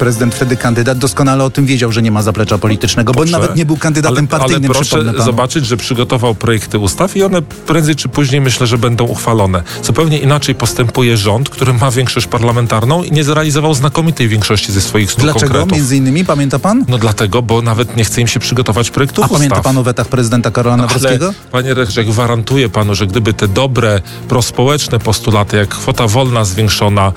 prezydent wtedy kandydat, doskonale o tym wiedział, że nie ma zaplecza politycznego, bo nawet nie był kandydatem partyjnym. Ale proszę zobaczyć, że przygotował projekty ustaw i one prędzej czy później, myślę, że będą uchwalone. Zupełnie inaczej postępuje rząd, który ma większość parlamentarną i nie zrealizował znakomitej większości ze swoich 100 konkretów. Dlaczego? Między innymi, pamięta pan? No dlatego, bo nawet nie chce im się przygotować projektów ustaw. Pamięta pan o wetach prezydenta Karola Nawrockiego? Ale, panie rektorze, gwarantuję panu, że gdyby te dobre, prospołeczne postulaty, jak kwota wolna zwiększona,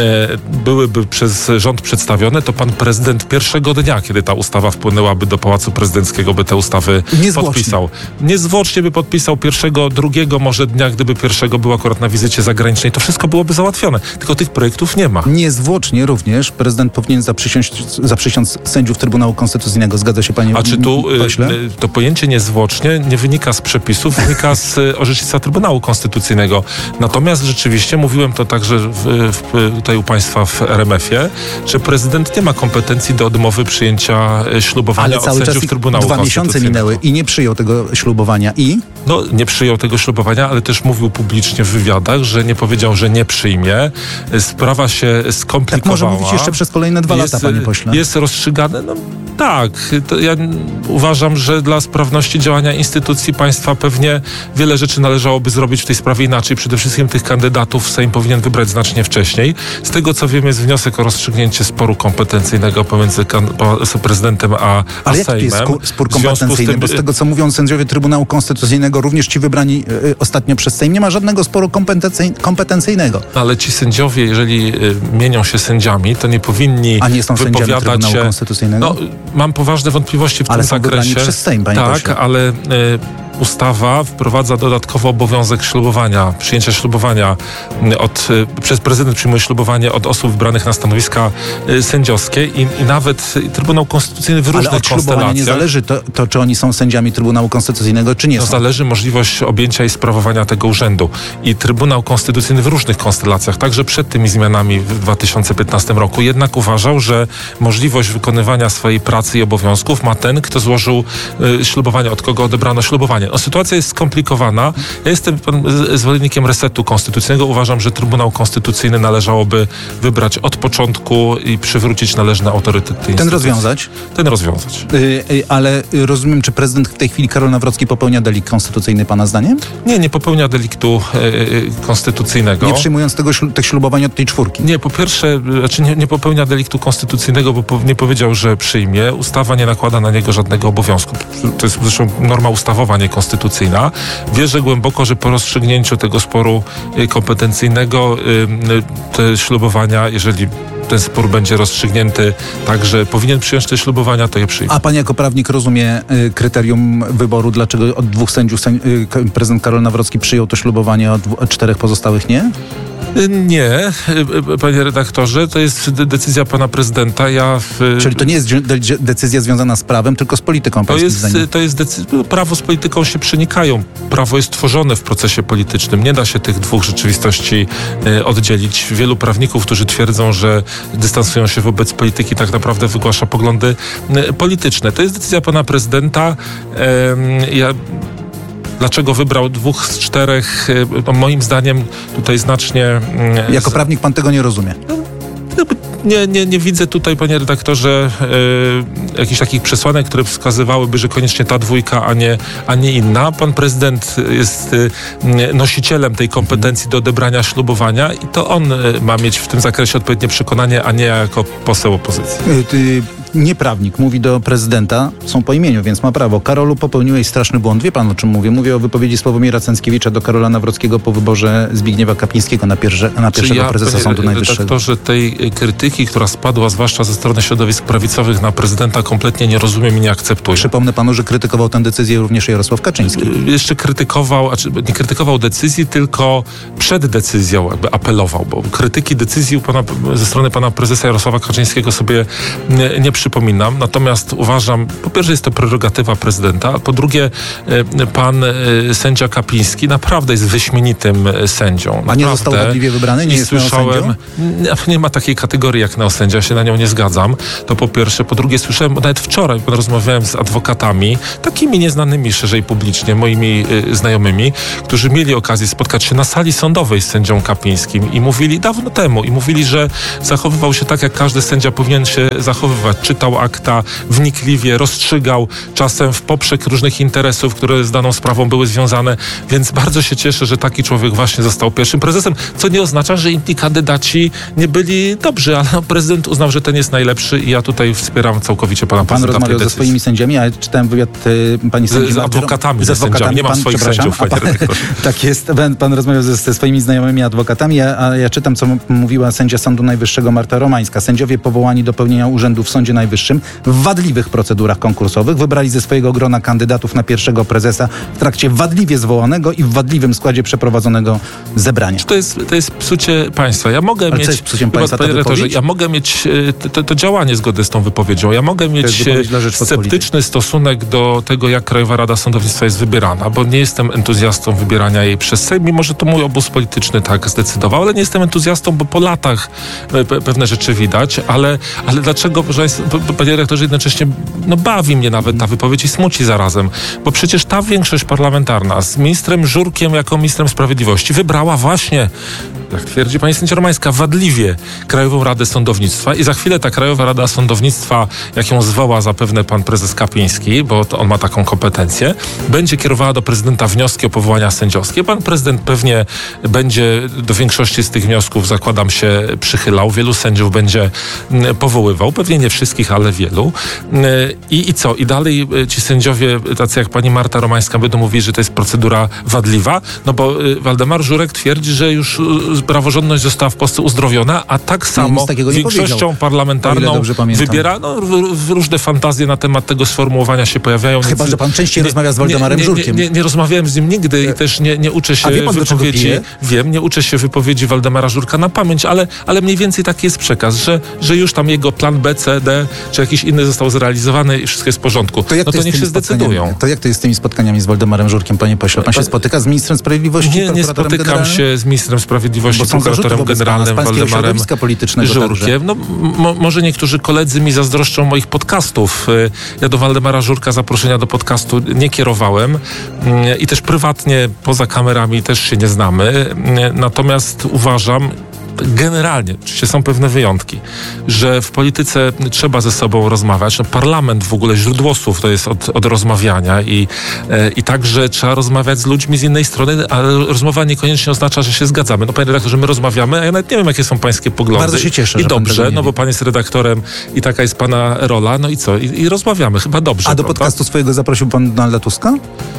byłyby przez rząd przedstawione, to pan prezydent pierwszego dnia, kiedy ta ustawa wpłynęłaby do Pałacu Prezydenckiego, by te ustawy podpisał. Niezwłocznie by podpisał pierwszego, drugiego może dnia, gdyby pierwszego był akurat na wizycie zagranicznej, to wszystko byłoby załatwione. Tylko tych projektów nie ma. Niezwłocznie również prezydent powinien zaprzysiąc sędziów Trybunału Konstytucyjnego. Zgadza się, panie pośle? A czy tu to pojęcie niezwłocznie nie wynika z przepisów, wynika z orzecznictwa Trybunału Konstytucyjnego. Natomiast rzeczywiście, mówiłem to także tutaj u państwa w RMF-ie, że prezydent nie ma kompetencji do odmowy przyjęcia ślubowania od sędziów Trybunału Konstytucyjnego. 2 miesiące minęły i nie przyjął tego ślubowania No, nie przyjął tego ślubowania, ale też mówił publicznie w wywiadach, że nie powiedział, że nie przyjmie. Sprawa się skomplikowała. Tak może mówić jeszcze przez kolejne 2 lata, panie pośle. Jest rozstrzygane? No tak. Ja uważam, że dla sprawności działania instytucji państwa pewnie wiele rzeczy należałoby zrobić w tej sprawie inaczej. Przede wszystkim tych kandydatów Sejm powinien wybrać znacznie wcześniej. Z tego, co wiem, jest wniosek o rozstrzygnięcie sporu kompetencyjnego pomiędzy prezydentem a Ale Sejmem. jaki jest spór kompetencyjny? Bo z tego, co mówią sędziowie Trybunału Konstytucyjnego, również ci wybrani ostatnio przez Sejm, nie ma żadnego sporu kompetencyjnego. Ale ci sędziowie, jeżeli mienią się sędziami, to nie powinni A nie są sędziami Trybunału Konstytucyjnego? No, mam poważne wątpliwości w tym zakresie. Ale są wybrani przez Sejm, panie pośle. Tak, ale ustawa wprowadza dodatkowo obowiązek ślubowania, przyjęcia ślubowania przez prezydent przyjmuje ślubowanie od osób wybranych na stanowiska sędziowskie i nawet Trybunał Konstytucyjny w różnych konstelacjach. Ale od ślubowania nie zależy to, czy oni są sędziami Trybunału Konstytucyjnego, czy nie są. Zależy możliwość objęcia i sprawowania tego urzędu. I Trybunał Konstytucyjny w różnych konstelacjach, także przed tymi zmianami w 2015 roku, jednak uważał, że możliwość wykonywania swojej pracy i obowiązków ma ten, kto złożył ślubowanie, od kogo odebrano ślubowanie. No, sytuacja jest skomplikowana. Ja jestem zwolennikiem resetu konstytucyjnego. Uważam, że Trybunał Konstytucyjny należałoby wybrać od początku i przywrócić należny autorytet tej instytucji. Ten rozwiązać. Ale rozumiem, czy prezydent w tej chwili Karol Nawrocki popełnia delikt konstytucyjny, pana zdaniem? Nie popełnia deliktu konstytucyjnego. Nie przyjmując tych ślubowań od tej 4. Nie, po pierwsze, nie popełnia deliktu konstytucyjnego, bo nie powiedział, że przyjmie. Ustawa nie nakłada na niego żadnego obowiązku. To jest zresztą norma ustawowa, nie konstytucyjna. Wierzę głęboko, że po rozstrzygnięciu tego sporu kompetencyjnego te ślubowania, jeżeli ten spór będzie rozstrzygnięty tak, że powinien przyjąć te ślubowania, to je przyjmie. A pan jako prawnik rozumie kryterium wyboru, dlaczego od 2 sędziów prezydent Karol Nawrocki przyjął to ślubowanie, od 4 pozostałych nie? Nie, panie redaktorze, to jest decyzja pana prezydenta. Czyli to nie jest decyzja związana z prawem, tylko z polityką. Prawo z polityką się przenikają. Prawo jest tworzone w procesie politycznym. Nie da się tych 2 rzeczywistości oddzielić. Wielu prawników, którzy twierdzą, że dystansują się wobec polityki, tak naprawdę wygłasza poglądy polityczne. To jest decyzja pana prezydenta. Dlaczego wybrał 2 z 4? No, moim zdaniem tutaj znacznie... Jako prawnik pan tego nie rozumie? Nie widzę tutaj, panie redaktorze, jakichś takich przesłanek, które wskazywałyby, że koniecznie ta 2, a nie inna. Pan prezydent jest nosicielem tej kompetencji do odebrania ślubowania i to on ma mieć w tym zakresie odpowiednie przekonanie, a nie jako poseł opozycji. Nieprawnik mówi do prezydenta, są po imieniu, więc ma prawo. Karolu, popełniłeś straszny błąd. Wie pan, o czym mówię? Mówię o wypowiedzi Sławomira Cęckiewicza do Karola Nawrockiego po wyborze Zbigniewa Kapińskiego na pierwszego prezesa Sądu Najwyższego. To, że tej krytyki, która spadła zwłaszcza ze strony środowisk prawicowych na prezydenta, kompletnie nie rozumiem i nie akceptuję. Przypomnę panu, że krytykował tę decyzję również Jarosław Kaczyński. Jeszcze nie krytykował decyzji, tylko przed decyzją jakby apelował, bo krytyki decyzji ze strony pana prezesa Jarosława Kaczyńskiego sobie nie przypominam, natomiast uważam, po pierwsze jest to prerogatywa prezydenta, a po drugie pan sędzia Kapiński naprawdę jest wyśmienitym sędzią. Naprawdę. A nie został wadliwie wybrany? Nie jest neosędzią? Nie ma takiej kategorii jak neosędzia, ja się na nią nie zgadzam. To po pierwsze. Po drugie słyszałem, nawet wczoraj rozmawiałem z adwokatami, takimi nieznanymi szerzej publicznie, moimi znajomymi, którzy mieli okazję spotkać się na sali sądowej z sędzią Kapińskim i mówili dawno temu, że zachowywał się tak, jak każdy sędzia powinien się zachowywać. Czytał akta wnikliwie, rozstrzygał czasem w poprzek różnych interesów, które z daną sprawą były związane, więc bardzo się cieszę, że taki człowiek właśnie został pierwszym prezesem, co nie oznacza, że inni kandydaci nie byli dobrzy, ale prezydent uznał, że ten jest najlepszy i ja tutaj wspieram całkowicie pana prezydenta. Pan rozmawiał ze swoimi sędziami, a ja czytałem wywiad pani sędzi. Z adwokatami, ze sędziami. Nie mam swoich sędziów, panie redaktorze. Tak jest. Pan rozmawiał ze swoimi znajomymi adwokatami, a ja czytam, co mówiła sędzia Sądu Najwyższego Marta Romańska. Sędziowie powołani do pełnienia urzędu w Sądzie Najwyższym w wadliwych procedurach konkursowych wybrali ze swojego grona kandydatów na pierwszego prezesa w trakcie wadliwie zwołanego i w wadliwym składzie przeprowadzonego zebrania. To jest psucie państwa. Ja mogę mieć, panie redaktorze, ja mogę mieć to działanie zgodne z tą wypowiedzią. Ja mogę mieć sceptyczny stosunek do tego, jak Krajowa Rada Sądownictwa jest wybierana, bo nie jestem entuzjastą wybierania jej przez Sejm, mimo że to mój obóz polityczny tak zdecydował, ale nie jestem entuzjastą, bo po latach pewne rzeczy widać, ale dlaczego, panie redaktorze, jednocześnie bawi mnie nawet ta wypowiedź i smuci zarazem, bo przecież ta większość parlamentarna z ministrem Żurkiem jako ministrem sprawiedliwości wybrała właśnie, jak twierdzi pani sędzia Romańska, wadliwie Krajową Radę Sądownictwa i za chwilę ta Krajowa Rada Sądownictwa, jak ją zwoła zapewne pan prezes Kapiński, bo on ma taką kompetencję, będzie kierowała do prezydenta wnioski o powołania sędziowskie. Pan prezydent pewnie będzie do większości z tych wniosków, zakładam się, przychylał. Wielu sędziów będzie powoływał. Pewnie nie wszystkich, ale wielu. I co? I dalej ci sędziowie, tacy jak pani Marta Romańska, będą mówić, że to jest procedura wadliwa, bo Waldemar Żurek twierdzi, że już praworządność została w Polsce uzdrowiona, a tak samo większością parlamentarną wybiera, różne fantazje na temat tego sformułowania się pojawiają. Chyba, że pan częściej rozmawia z Waldemar Żurkiem. Nie rozmawiałem z nim nigdy i też nie uczę się wypowiedzi. Wiem, nie uczę się wypowiedzi Waldemara Żurka na pamięć, ale mniej więcej taki jest przekaz, że już tam jego plan B, C, D, czy jakiś inny został zrealizowany i wszystko jest w porządku. To niech się zdecydują. To jak to jest z tymi spotkaniami z Waldemarem Żurkiem, panie pośle? Pan się spotyka z ministrem sprawiedliwości? Nie spotykam się z ministrem sprawiedliwości, prokuratorem generalnym Waldemarem Żurkiem. Może niektórzy koledzy mi zazdroszczą moich podcastów. Ja do Waldemara Żurka zaproszenia do podcastu nie kierowałem i też prywatnie, poza kamerami też się nie znamy. Natomiast uważam, generalnie, oczywiście są pewne wyjątki, że w polityce trzeba ze sobą rozmawiać. Parlament w ogóle, źródło słów to jest od rozmawiania i także trzeba rozmawiać z ludźmi z innej strony, ale rozmowa niekoniecznie oznacza, że się zgadzamy. Panie redaktorze, my rozmawiamy, a ja nawet nie wiem, jakie są pańskie poglądy. Bardzo się cieszę, I dobrze, bo pan jest redaktorem i taka jest pana rola, i co? I rozmawiamy, chyba dobrze. A do podcastu swojego zaprosił pan Donalda Tuska?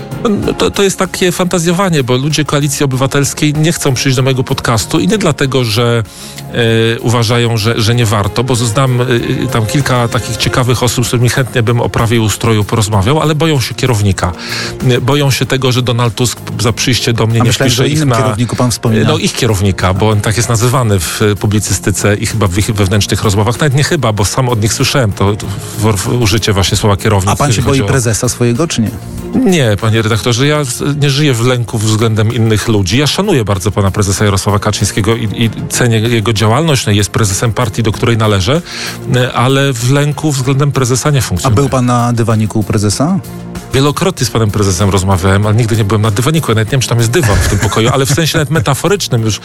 To jest takie fantazjowanie, bo ludzie Koalicji Obywatelskiej nie chcą przyjść do mojego podcastu i nie dlatego, że uważają, że nie warto, bo znam tam kilka takich ciekawych osób, z którymi chętnie bym o prawie i ustroju porozmawiał, ale boją się kierownika. Boją się tego, że Donald Tusk za przyjście do mnie nie wpisze ich na... kierowniku pan wspomina? Ich kierownika, bo on tak jest nazywany w publicystyce i chyba w ich wewnętrznych rozmowach. Nawet nie chyba, bo sam od nich słyszałem to użycie właśnie słowa kierownik. A pan się boi prezesa swojego, czy nie? Nie, panie redaktorze, ja nie żyję w lęku względem innych ludzi. Ja szanuję bardzo pana prezesa Jarosława Kaczyńskiego i cenię jego działalność. Jest prezesem partii, do której należę, ale w lęku względem prezesa nie funkcjonuje. A był pan na dywaniku u prezesa? Wielokrotnie z panem prezesem rozmawiałem, ale nigdy nie byłem na dywaniku. Ja nawet nie wiem, czy tam jest dywan w tym pokoju, ale w sensie nawet metaforycznym już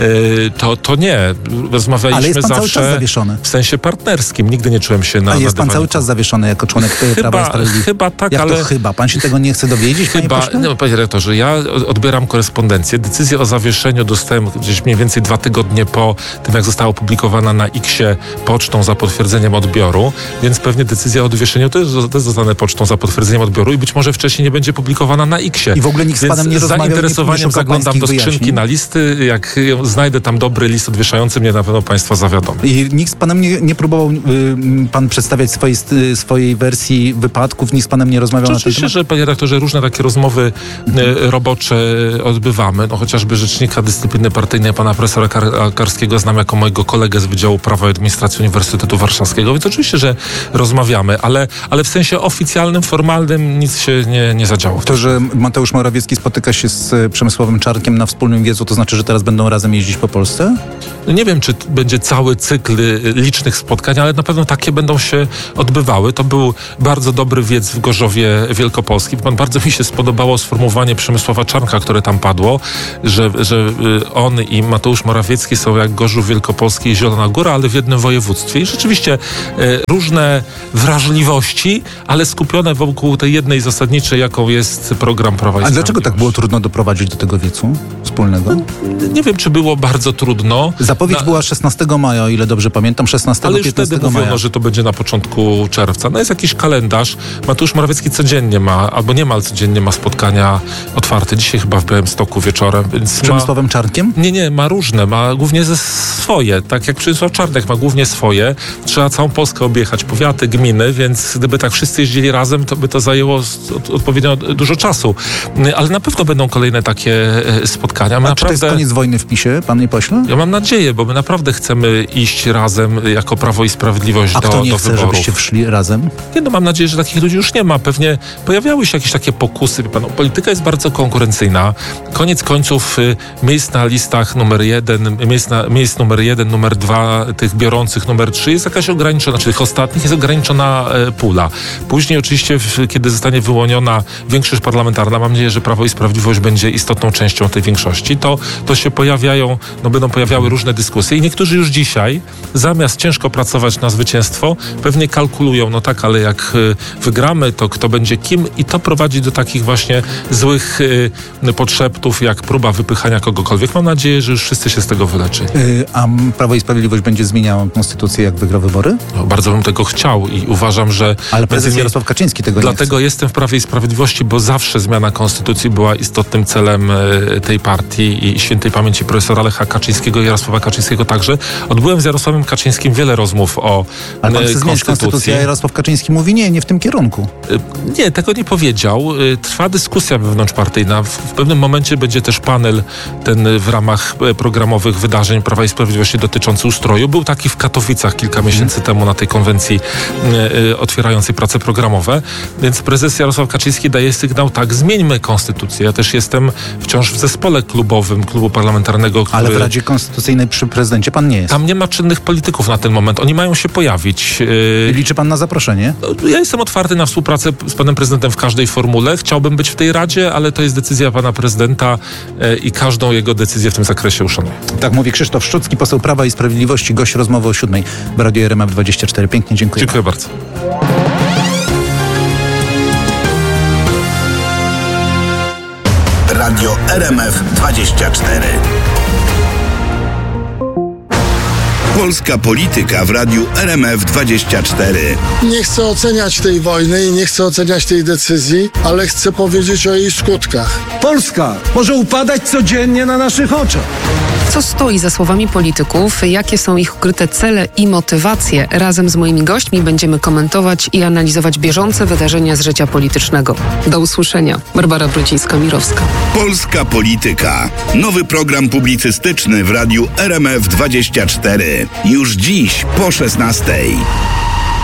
to nie. Rozmawialiśmy ale jest pan zawsze cały czas zawieszony. W sensie partnerskim. Nigdy nie czułem się na dywaniku. Ale jest pan cały czas zawieszony jako członek Prawa i Sprawiedliwości. Chyba tak, jak ale... to chyba? Pan się tego nie chce dowiedzieć, panie redaktorze, ja odbieram korespondencję. Decyzję o zawieszeniu dostałem gdzieś mniej więcej 2 tygodnie po tym, jak została opublikowana na X-ie pocztą za potwierdzeniem odbioru, więc pewnie decyzja o odwieszeniu też zostanę pocztą za potwierdzeniem odbioru i być może wcześniej nie będzie publikowana na X-ie. I w ogóle nikt z panem nie rozmawiał. Z zainteresowaniem zaglądam do skrzynki na listy. Jak znajdę tam dobry list odwieszający mnie, na pewno państwa zawiadomię. I nikt z panem nie próbował pan przedstawiać swojej wersji wypadków, nikt z panem nie rozmawiał na ten temat? Oczywiście, że panie redaktorze, różne takie rozmowy robocze odbywamy. No, chociażby rzecznika dyscypliny partyjnej pana profesora Karskiego znam jako mojego kolegę z Wydziału Prawa i Administracji Uniwersytetu Warszawskiego, więc oczywiście, że rozmawiamy, ale w sensie oficjalnym, formalnym nic się nie zadziało. To, że Mateusz Morawiecki spotyka się z Przemysławem Czarnkiem na wspólnym wiecu, to znaczy, że teraz będą razem jeździć po Polsce? No nie wiem, czy będzie cały cykl licznych spotkań, ale na pewno takie będą się odbywały. To był bardzo dobry wiec w Gorzowie Wielkopolskim. Bardzo mi się spodobało sformułowanie Przemysława Czarnka, które tam padło, że on i Mateusz Morawiecki są jak Gorzów Wielkopolski i Zielona Góra, ale w jednym województwie. I rzeczywiście różne wrażliwości, ale skupione wokół tej jednej zasadniczej, jaką jest program Prawa i Sprawiedliwości. A dlaczego tak było trudno doprowadzić do tego wiecu wspólnego? Nie wiem, czy było bardzo trudno. Zapowiedź była 16 maja, o ile dobrze pamiętam, 16-15 ale już wtedy mówiono, że to będzie na początku czerwca. No jest jakiś kalendarz. Mateusz Morawiecki codziennie ma, albo niemal codziennie ma spotkania otwarte. Dzisiaj chyba w Białymstoku wieczorem. Więc z Przemysławem Czarnkiem? Nie, ma różne. Ma głównie swoje. Tak jak Przemysław Czarnek ma głównie swoje. Trzeba całą Polskę objechać, powiaty, gminy, więc gdyby tak wszyscy jeździli razem, to by to zajęło odpowiednio dużo czasu. Ale na pewno będą kolejne takie spotkania. Czy to jest koniec wojny w PiS-ie, panie pośle? Ja mam nadzieję, bo my naprawdę chcemy iść razem jako Prawo i Sprawiedliwość do wyborów. A kto nie chce, żebyście wszli razem? Nie, no mam nadzieję, że takich ludzi już nie ma. Pewnie pojawiały się jakieś takie pokusy. Polityka jest bardzo konkurencyjna. Koniec końców miejsc na listach numer 1, miejsc numer 1, numer 2, tych biorących numer 3 jest jakaś ograniczona, czyli tych ostatnich jest ograniczona pula. Później oczywiście, kiedy zostanie wyłoniona większość parlamentarna, mam nadzieję, że Prawo i Sprawiedliwość będzie istotną częścią tej większości, to się będą pojawiały różne dyskusje i niektórzy już dzisiaj, zamiast ciężko pracować na zwycięstwo, pewnie kalkulują, no tak, ale jak wygramy, to kto będzie kim i to prowadzi do takich właśnie złych podszeptów, jak próba wypychania kogokolwiek. Mam nadzieję, że już wszyscy się z tego wyleczyli. A Prawo i Sprawiedliwość będzie zmieniało konstytucję, jak wygra wybory? No, bardzo bym tego chciał i uważam, że... Ale prezes Jarosław Kaczyński tego nie chce. Dlatego jestem w Prawie i Sprawiedliwości, bo zawsze zmiana konstytucji była istotnym celem tej partii i świętej pamięci profesora Lecha Kaczyńskiego i Jarosława Kaczyńskiego także. Odbyłem z Jarosławem Kaczyńskim wiele rozmów o konstytucji. A Jarosław Kaczyński mówi nie w tym kierunku. Nie, tego nie powiedział. Trwa dyskusja wewnątrzpartyjna. W pewnym momencie będzie też panel ten w ramach programowych wydarzeń Prawa i Sprawiedliwości dotyczący ustroju. Był taki w Katowicach kilka miesięcy temu na tej konwencji otwierającej prace programowe. Więc prezes Jarosław Kaczyński daje sygnał, tak, zmieńmy konstytucję. Ja też jestem wciąż w zespole klubowym Klubu Parlamentarnego, który... Ale w Radzie Konstytucyjnej przy prezydencie pan nie jest. Tam nie ma czynnych polityków na ten moment. Oni mają się pojawić. Liczy pan na zaproszenie? Ja jestem otwarty na współpracę z panem prezydentem w każdej formule. Chciałbym być w tej Radzie, ale to jest decyzja pana prezydenta i każdą jego decyzję w tym zakresie uszanuję. Tak mówi Krzysztof Szczucki, poseł Prawa i Sprawiedliwości, gość rozmowy o 7:00 w Radiu RMF24. Pięknie dziękuję. Dziękuję bardzo. Radio RMF24. Polska polityka w Radiu RMF24. Nie chcę oceniać tej wojny i nie chcę oceniać tej decyzji, ale chcę powiedzieć o jej skutkach. Polska może upadać codziennie na naszych oczach. Co stoi za słowami polityków, jakie są ich ukryte cele i motywacje? Razem z moimi gośćmi będziemy komentować i analizować bieżące wydarzenia z życia politycznego. Do usłyszenia. Barbara Brudzińska-Mirowska. Polska polityka. Nowy program publicystyczny w Radiu RMF24. Już dziś po 16:00.